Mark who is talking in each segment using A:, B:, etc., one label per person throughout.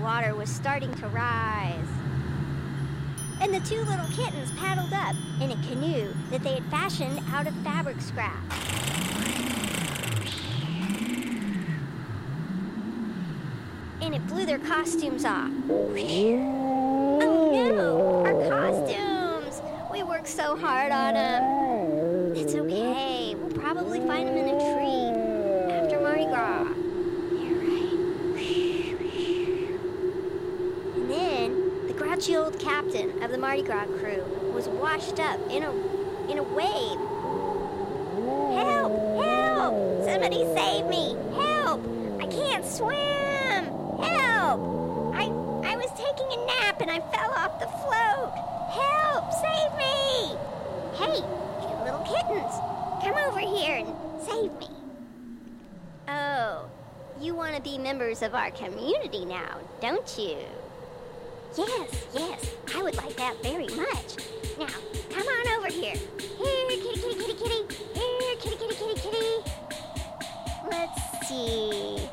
A: water was starting to rise. And the two little kittens paddled up in a canoe that they had fashioned out of fabric scraps. And it blew their costumes off. Oh no, our costumes! We worked so hard on them. It's okay, we'll probably find them in a tree after Mardi Gras. Yeah, right. And then the grouchy old captain of the Mardi Gras crew was washed up in a wave. Help! Help! Somebody save me! Help! I can't swim! Help! I was taking a nap and I fell off the float. Help! Save me! Hey, you little kittens, come over here and save me. Oh, you want to be members of our community now, don't you? Yes, I would like that very much. Now, come on over here. Here, kitty, kitty, kitty, kitty. Here, kitty, kitty, kitty, kitty. Let's see.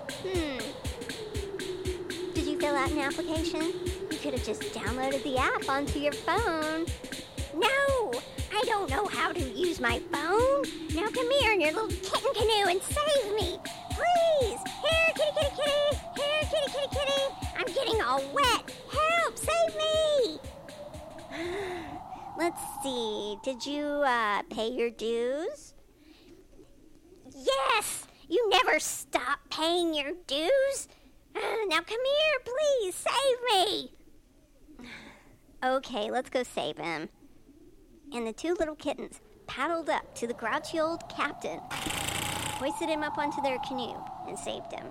A: Did you fill out an application? You could have just downloaded the app onto your phone. No, I don't know how to use my phone. Now come here in your little kitten canoe and save me. Please. Here, kitty, kitty, kitty. Here, kitty, kitty, kitty. I'm getting all wet. Help, save me. Let's see. Did you pay your dues? Yes. You never stop paying your dues. Now come here, please, save me. Okay, let's go save him. And the two little kittens paddled up to the grouchy old captain, hoisted him up onto their canoe, and saved him.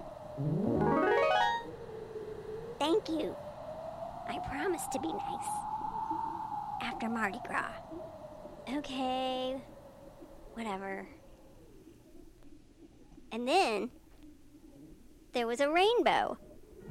A: Thank you. I promise to be nice. After Mardi Gras. Okay, whatever. And then there was a rainbow.